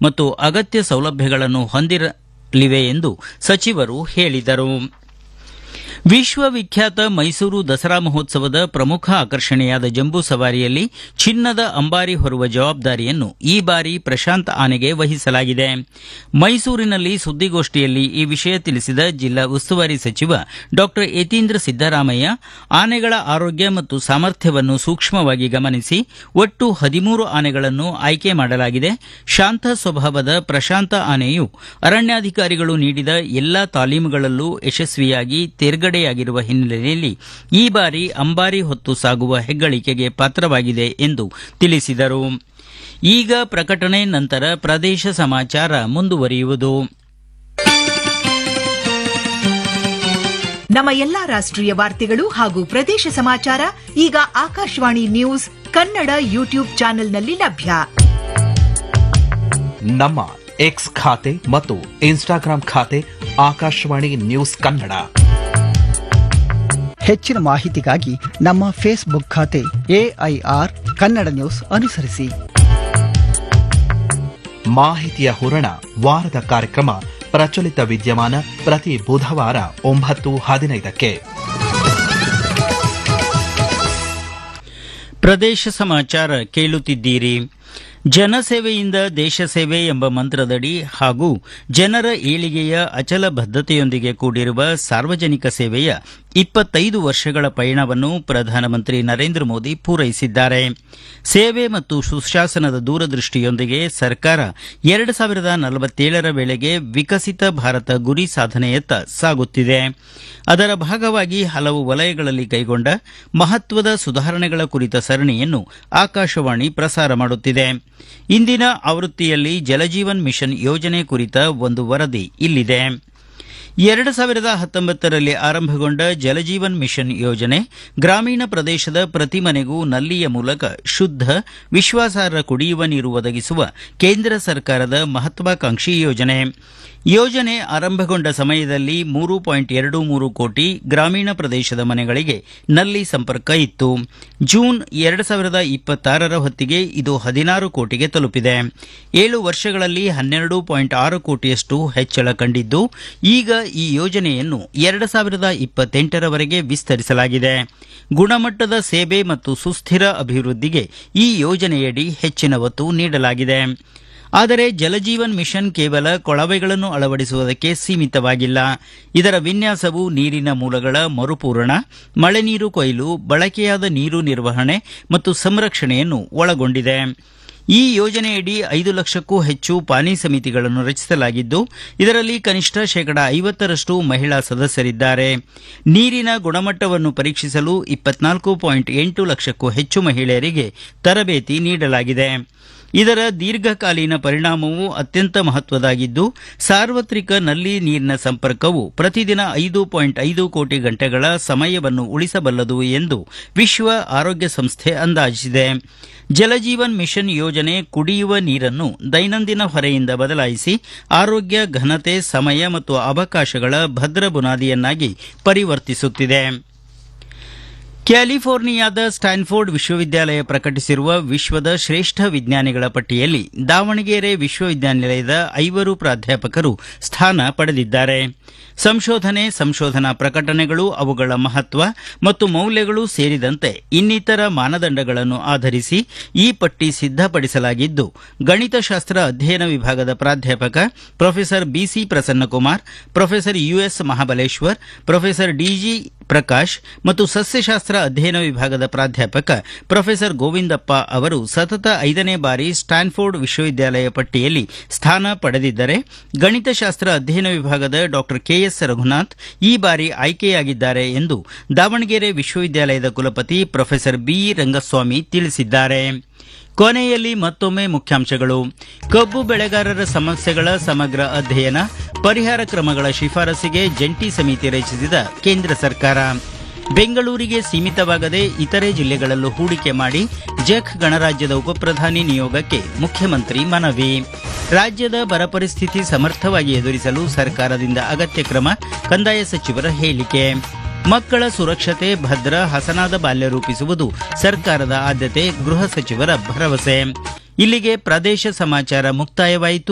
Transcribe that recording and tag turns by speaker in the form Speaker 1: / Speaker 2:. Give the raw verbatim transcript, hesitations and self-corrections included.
Speaker 1: ಮತ್ತು ಅಗತ್ಯ ಸೌಲಭ್ಯಗಳನ್ನು ಹೊಂದಿರಲಿವೆ ಎಂದು ಸಚಿವರು ಹೇಳಿದರು. ವಿಶ್ವವಿಖ್ಯಾತ ಮೈಸೂರು ದಸರಾ ಮಹೋತ್ಸವದ ಪ್ರಮುಖ ಆಕರ್ಷಣೆಯಾದ ಜಂಬೂ ಸವಾರಿಯಲ್ಲಿ ಚಿನ್ನದ ಅಂಬಾರಿ ಹೊರುವ ಜವಾಬ್ದಾರಿಯನ್ನು ಈ ಬಾರಿ ಪ್ರಶಾಂತ್ ಆನೆಗೆ ವಹಿಸಲಾಗಿದೆ. ಮೈಸೂರಿನಲ್ಲಿ ಸುದ್ದಿಗೋಷ್ಠಿಯಲ್ಲಿ ಈ ವಿಷಯ ತಿಳಿಸಿದ ಜಿಲ್ಲಾ ಉಸ್ತುವಾರಿ ಸಚಿವ ಡಾ ಯತೀಂದ್ರ ಸಿದ್ದರಾಮಯ್ಯ, ಆನೆಗಳ ಆರೋಗ್ಯ ಮತ್ತು ಸಾಮರ್ಥ್ಯವನ್ನು ಸೂಕ್ಷ್ಮವಾಗಿ ಗಮನಿಸಿ ಒಟ್ಟು ಹದಿಮೂರು ಆನೆಗಳನ್ನು ಆಯ್ಕೆ ಮಾಡಲಾಗಿದೆ. ಶಾಂತ ಸ್ವಭಾವದ ಪ್ರಶಾಂತ ಆನೆಯು ಅರಣ್ಯಾಧಿಕಾರಿಗಳು ನೀಡಿದ ಎಲ್ಲಾ ತಾಲೀಮುಗಳಲ್ಲೂ ಯಶಸ್ವಿಯಾಗಿ ತೇರ್ಗಡೆಯಾಗಿರುವ ಹಿನ್ನೆಲೆಯಲ್ಲಿ ಈ ಬಾರಿ ಅಂಬಾರಿ ಹೊತ್ತು ಸಾಗುವ ಹೆಗ್ಗಳಿಕೆಗೆ ಪಾತ್ರವಾಗಿದೆ ಎಂದು ತಿಳಿಸಿದರು. ಈಗ ಪ್ರಕಟಣೆ ನಂತರ ಪ್ರದೇಶ ಸಮಾಚಾರ ಮುಂದುವರಿಯುವುದು.
Speaker 2: ನಮ್ಮ ಎಲ್ಲಾ ರಾಷ್ಟ್ರೀಯ ವಾರ್ತೆಗಳು ಹಾಗೂ ಪ್ರದೇಶ ಸಮಾಚಾರ ಈಗ ಆಕಾಶವಾಣಿ ನ್ಯೂಸ್ ಕನ್ನಡ ಯೂಟ್ಯೂಬ್ ಚಾನೆಲ್ನಲ್ಲಿ ಲಭ್ಯ.
Speaker 3: ನಮ್ಮ ಎಕ್ಸ್ ಖಾತೆ ಮತ್ತು ಇನ್ಸ್ಟಾಗ್ರಾಂ ಖಾತೆ ಆಕಾಶವಾಣಿ ನ್ಯೂಸ್ ಕನ್ನಡ.
Speaker 4: ಹೆಚ್ಚಿನ ಮಾಹಿತಿಗಾಗಿ ನಮ್ಮ ಫೇಸ್ಬುಕ್ ಖಾತೆ ಎಐಆರ್ ಕನ್ನಡ ನ್ಯೂಸ್ ಅನುಸರಿಸಿ.
Speaker 3: ಮಾಹಿತಿಯ ಹೂರಣ ವಾರದ ಕಾರ್ಯಕ್ರಮ ಪ್ರಚಲಿತ ವಿದ್ಯಮಾನ ಪ್ರತಿ ಬುಧವಾರ ಒಂಬತ್ತು ಹದಿನೈದಕ್ಕೆ.
Speaker 1: ಪ್ರದೇಶ ಸಮಾಚಾರ ಕೇಳುತ್ತಿದ್ದೀರಿ. ಜನಸೇವೆಯಿಂದ ದೇಶ ಸೇವೆ ಎಂಬ ಮಂತ್ರದಡಿ ಹಾಗೂ ಜನರ ಏಳಿಗೆಯ ಅಚಲ ಬದ್ಧತೆಯೊಂದಿಗೆ ಕೂಡಿರುವ ಸಾರ್ವಜನಿಕ ಸೇವೆಯ ಇಪ್ಪತ್ತೈದು ವರ್ಷಗಳ ಪಯಣವನ್ನು ಪ್ರಧಾನಮಂತ್ರಿ ನರೇಂದ್ರ ಮೋದಿ ಪೂರೈಸಿದ್ದಾರೆ. ಸೇವೆ ಮತ್ತು ಸುಶಾಸನದ ದೂರದೃಷ್ಟಿಯೊಂದಿಗೆ ಸರ್ಕಾರ ಎರಡು ಸಾವಿರದ ನಲವತ್ತೇಳರ ವೇಳೆಗೆ ವಿಕಸಿತ ಭಾರತ ಗುರಿ ಸಾಧನೆಯತ್ತ ಸಾಗುತ್ತಿದೆ. ಅದರ ಭಾಗವಾಗಿ ಹಲವು ವಲಯಗಳಲ್ಲಿ ಕೈಗೊಂಡ ಮಹತ್ವದ ಸುಧಾರಣೆಗಳ ಕುರಿತ ಸರಣಿಯನ್ನು ಆಕಾಶವಾಣಿ ಪ್ರಸಾರ ಮಾಡುತ್ತಿದೆ. ಇಂದಿನ ಆವೃತ್ತಿಯಲ್ಲಿ ಜಲಜೀವನ್ ಮಿಷನ್ ಯೋಜನೆ ಕುರಿತ ಒಂದು ವರದಿ ಇಲ್ಲಿದೆ. ಎರಡು ಸಾವಿರದ ಹತ್ತೊಂಬತ್ತರಲ್ಲಿ ಆರಂಭಗೊಂಡ ಜಲಜೀವನ್ ಮಿಷನ್ ಯೋಜನೆ ಗ್ರಾಮೀಣ ಪ್ರದೇಶದ ಪ್ರತಿ ಮನೆಗೂ ನಲ್ಲಿಯ ಮೂಲಕ ಶುದ್ಧ, ವಿಶ್ವಾಸಾರ್ಹ ಕುಡಿಯುವ ನೀರು ಒದಗಿಸುವ ಕೇಂದ್ರ ಸರ್ಕಾರದ ಮಹತ್ವಾಕಾಂಕ್ಷಿ ಯೋಜನೆ. ಯೋಜನೆ ಆರಂಭಗೊಂಡ ಸಮಯದಲ್ಲಿ ಮೂರು ಪಾಯಿಂಟ್ ಎರಡು ಮೂರು ಕೋಟಿ ಗ್ರಾಮೀಣ ಪ್ರದೇಶದ ಮನೆಗಳಿಗೆ ನಲ್ಲಿ ಸಂಪರ್ಕ ಇತ್ತು. ಜೂನ್ ಎರಡು ಸಾವಿರದ ಇಪ್ಪತ್ತಾರರ ಹೊತ್ತಿಗೆ ಇದು ಹದಿನಾರು ಕೋಟಿಗೆ ತಲುಪಿದೆ. ಏಳು ವರ್ಷಗಳಲ್ಲಿ ಹನ್ನೆರಡು ಪಾಯಿಂಟ್ ಆರು ಕೋಟಿಯಷ್ಟು ಹೆಚ್ಚಳ ಕಂಡಿದ್ದು, ಈಗ ಈ ಯೋಜನೆಯನ್ನು ಎರಡು ಸಾವಿರದ ಇಪ್ಪತ್ತೆಂಟರವರೆಗೆ ವಿಸ್ತರಿಸಲಾಗಿದೆ. ಗುಣಮಟ್ಟದ ಸೇವೆ ಮತ್ತು ಸುಸ್ಥಿರ ಅಭಿವೃದ್ಧಿಗೆ ಈ ಯೋಜನೆಯಡಿ ಹೆಚ್ಚಿನ ಒತ್ತು ನೀಡಲಾಗಿದೆ. ಆದರೆ ಜಲಜೀವನ್ ಮಿಷನ್ ಕೇವಲ ಕೊಳವೆಗಳನ್ನು ಅಳವಡಿಸುವುದಕ್ಕೆ ಸೀಮಿತವಾಗಿಲ್ಲ. ಇದರ ವಿನ್ಯಾಸವು ನೀರಿನ ಮೂಲಗಳ ಮರುಪೂರಣ, ಮಳೆ ನೀರು ಕೊಯ್ಲು, ಬಳಕೆಯಾದ ನೀರು ನಿರ್ವಹಣೆ ಮತ್ತು ಸಂರಕ್ಷಣೆಯನ್ನು ಒಳಗೊಂಡಿದೆ. ಈ ಯೋಜನೆಯಡಿ ಐದು ಲಕ್ಷಕ್ಕೂ ಹೆಚ್ಚು ಪಾನಿ ಸಮಿತಿಗಳನ್ನು ರಚಿಸಲಾಗಿದ್ದು, ಇದರಲ್ಲಿ ಕನಿಷ್ಠ ಶೇಕಡಾ ಐವತ್ತರಷ್ಟು ಮಹಿಳಾ ಸದಸ್ಯರಿದ್ದಾರೆ. ನೀರಿನ ಗುಣಮಟ್ಟವನ್ನು ಪರೀಕ್ಷಿಸಲು ಇಪ್ಪತ್ನಾಲ್ಕು ಪಾಯಿಂಟ್ ಎಂಟು ಲಕ್ಷಕ್ಕೂ ಹೆಚ್ಚು ಮಹಿಳೆಯರಿಗೆ ತರಬೇತಿ ನೀಡಲಾಗಿದೆ. ಇದರ ದೀರ್ಘಕಾಲೀನ ಪರಿಣಾಮವು ಅತ್ಯಂತ ಮಹತ್ವದಾಗಿದ್ದು, ಸಾರ್ವತ್ರಿಕ ನಲ್ಲಿ ನೀರಿನ ಸಂಪರ್ಕವು ಪ್ರತಿದಿನ ಐದು ಪಾಯಿಂಟ್ ಐದು ಕೋಟಿ ಗಂಟೆಗಳ ಸಮಯವನ್ನು ಉಳಿಸಬಲ್ಲದು ಎಂದು ವಿಶ್ವ ಆರೋಗ್ಯ ಸಂಸ್ಥೆ ಅಂದಾಜಿಸಿದೆ. ಜಲಜೀವನ್ ಮಿಷನ್ ಯೋಜನೆ ಕುಡಿಯುವ ನೀರನ್ನು ದೈನಂದಿನ ಹೊರೆಯಿಂದ ಬದಲಾಯಿಸಿ ಆರೋಗ್ಯ, ಘನತೆ, ಸಮಯ ಮತ್ತು ಅವಕಾಶಗಳ ಭದ್ರ ಬುನಾದಿಯನ್ನಾಗಿ ಪರಿವರ್ತಿಸುತ್ತಿದೆ. ಕ್ಯಾಲಿಫೋರ್ನಿಯಾದ ಸ್ಟ್ಯಾನ್ಫೋರ್ಡ್ ವಿಶ್ವವಿದ್ಯಾಲಯ ಪ್ರಕಟಿಸಿರುವ ವಿಶ್ವದ ಶ್ರೇಷ್ಠ ವಿಜ್ಞಾನಿಗಳ ಪಟ್ಟಿಯಲ್ಲಿ ದಾವಣಗೆರೆ ವಿಶ್ವವಿದ್ಯಾನಿಲಯದ ಐವರು ಪ್ರಾಧ್ಯಾಪಕರು ಸ್ಥಾನ ಪಡೆದಿದ್ದಾರೆ. ಸಂಶೋಧನೆ, ಸಂಶೋಧನಾ ಪ್ರಕಟಣೆಗಳು, ಅವುಗಳ ಮಹತ್ವ ಮತ್ತು ಮೌಲ್ಯಗಳು ಸೇರಿದಂತೆ ಇನ್ನಿತರ ಮಾನದಂಡಗಳನ್ನು ಆಧರಿಸಿ ಈ ಪಟ್ಟಿ ಸಿದ್ಧಪಡಿಸಲಾಗಿದ್ದು, ಗಣಿತಶಾಸ್ತ್ರ ಅಧ್ಯಯನ ವಿಭಾಗದ ಪ್ರಾಧ್ಯಾಪಕ ಪ್ರೊಫೆಸರ್ ಬಿಸಿ Prasannakumar, professor US Mahabaleshwar, professor DG Prakash ಮತ್ತು ಸಸ್ಯಶಾಸ್ತ್ರ ಅಧ್ಯಯನ ವಿಭಾಗದ ಪ್ರಾಧ್ಯಾಪಕ ಪ್ರೊಫೆಸರ್ ಗೋವಿಂದಪ್ಪ ಅವರು ಸತತ ಐದನೇ ಬಾರಿ ಸ್ಟ್ಯಾನ್ಫೋರ್ಡ್ ವಿಶ್ವವಿದ್ಯಾಲಯ ಪಟ್ಟಿಯಲ್ಲಿ ಸ್ಥಾನ ಪಡೆದಿದ್ದರೆ, ಗಣಿತಶಾಸ್ತ್ರ ಅಧ್ಯಯನ ವಿಭಾಗದ ಡಾ ಕೆಎಸ್ ರಘುನಾಥ್ ಈ ಬಾರಿ ಆಯ್ಕೆಯಾಗಿದ್ದಾರೆ ಎಂದು ದಾವಣಗೆರೆ ವಿಶ್ವವಿದ್ಯಾಲಯದ ಕುಲಪತಿ ಪ್ರೊಫೆಸರ್ ಬಿ ರಂಗಸ್ವಾಮಿ ತಿಳಿಸಿದ್ದಾರೆ. ಕೊನೆಯಲ್ಲಿ ಮತ್ತೊಮ್ಮೆ ಮುಖ್ಯಾಂಶಗಳು. ಕಬ್ಬು ಬೆಳೆಗಾರರ ಸಮಸ್ಯೆಗಳ ಸಮಗ್ರ ಅಧ್ಯಯನ, ಪರಿಹಾರ ಕ್ರಮಗಳ ಶಿಫಾರಸಿಗೆ ಜಂಟಿ ಸಮಿತಿ ರಚಿಸಿದ ಕೇಂದ್ರ ಸರ್ಕಾರ. ಬೆಂಗಳೂರಿಗೆ ಸೀಮಿತವಾಗದೆ ಇತರೆ ಜಿಲ್ಲೆಗಳಲ್ಲೂ ಹೂಡಿಕೆ ಮಾಡಿ ಜೆಕ್ ಗಣರಾಜ್ಯದ ಉಪಪ್ರಧಾನಿ ನಿಯೋಗಕ್ಕೆ ಮುಖ್ಯಮಂತ್ರಿ ಮನವಿ. ರಾಜ್ಯದ ಬರ ಪರಿಸ್ಥಿತಿ ಸಮರ್ಥವಾಗಿ ಎದುರಿಸಲು ಸರ್ಕಾರದಿಂದ ಅಗತ್ಯ ಕ್ರಮ, ಕಂದಾಯ ಸಚಿವರ ಹೇಳಿಕೆ. ಮಕ್ಕಳ ಸುರಕ್ಷತೆ, ಭದ್ರ ಹಸನಾದ ಬಾಲ್ಯ ರೂಪಿಸುವುದು ಸರ್ಕಾರದ ಆದ್ಯತೆ, ಗೃಹ ಸಚಿವರ ಭರವಸೆ. ಇಲ್ಲಿಗೆ ಪ್ರದೇಶ ಸಮಾಚಾರ ಮುಕ್ತಾಯವಾಯಿತು.